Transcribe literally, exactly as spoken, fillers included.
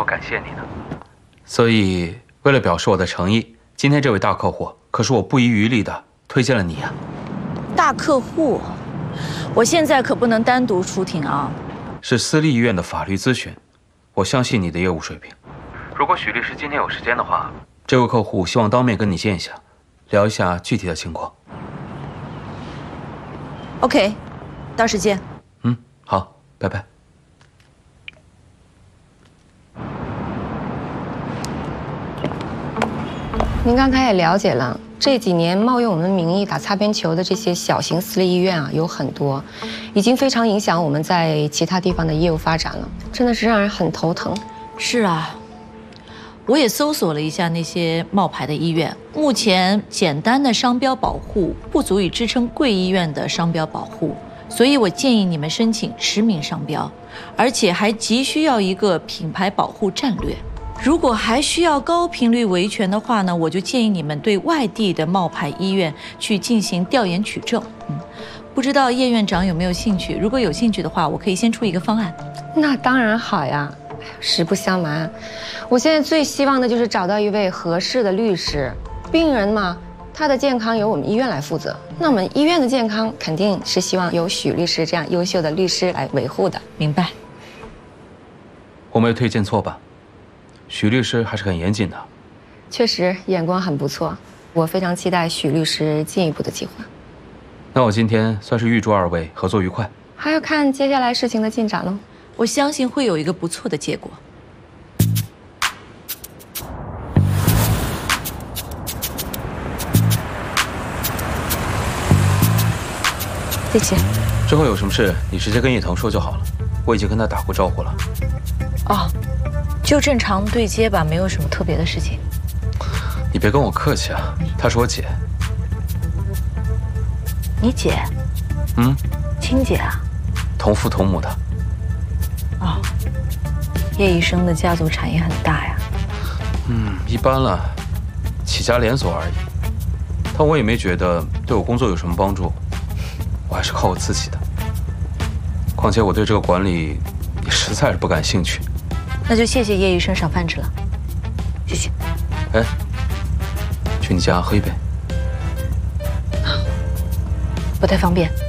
感谢你呢。所以，为了表示我的诚意，今天这位大客户可是我不遗余力的推荐了你啊。 大客户，我现在可不能单独出庭啊。 是私立医院的法律咨询，我相信你的业务水平。如果许律师今天有时间的话，这位客户希望当面跟你见一下，聊一下具体的情况。 OK， 到时见。 嗯，好，拜拜。 您刚才也了解了，这几年冒用我们名义打擦边球的这些小型私立医院啊，有很多，已经非常影响我们在其他地方的业务发展了，真的是让人很头疼。 是啊，我也搜索了一下那些冒牌的医院，目前简单的商标保护不足以支撑贵医院的商标保护，所以我建议你们申请实名商标，而且还急需要一个品牌保护战略。如果还需要高频率维权的话呢，我就建议你们对外地的冒牌医院去进行调研取证。嗯，不知道叶院长有没有兴趣？如果有兴趣的话，我可以先出一个方案。 那当然好呀。实不相瞒，我现在最希望的就是找到一位合适的律师。病人嘛，他的健康由我们医院来负责，那我们医院的健康肯定是希望由许律师这样优秀的律师来维护的。 明白？ 我没有推荐错吧？许律师还是很严谨的。 确实眼光很不错，我非常期待许律师进一步的计划。 那我今天算是预祝二位合作愉快。 还要看接下来事情的进展喽。 我相信会有一个不错的结果。谢谢。 之后有什么事你直接跟叶腾说就好了，我已经跟他打过招呼了。 哦，就正常对接吧，没有什么特别的事情。 你别跟我客气啊，她是我姐。 你姐？ 嗯， 亲姐啊？ 同父同母的。 哦，叶医生的家族产业很大呀。 嗯，一般了，几家连锁而已。但我也没觉得对我工作有什么帮助，我还是靠我自己的。况且我对这个管理也实在是不感兴趣。 那就谢谢叶医生赏饭吃了，谢谢。 哎，去你家喝一杯。 不太方便。